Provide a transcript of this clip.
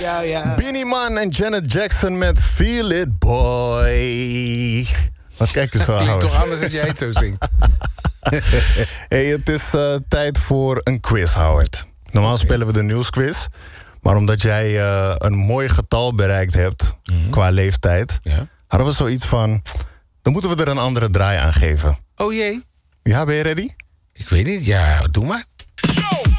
ja. Beanie Man en Janet Jackson met Feel It Boy. Wat kijk je zo, Klinkt Howard? toch anders als jij het zo zingt. Hey, het is tijd voor een quiz, Howard. Normaal spelen we de nieuwsquiz. Maar omdat jij een mooi getal bereikt hebt qua leeftijd... Ja. hadden we zoiets van... dan moeten we er een andere draai aan geven. Oh jee. Ja, ben je ready? Ik weet niet. Ja, doe maar.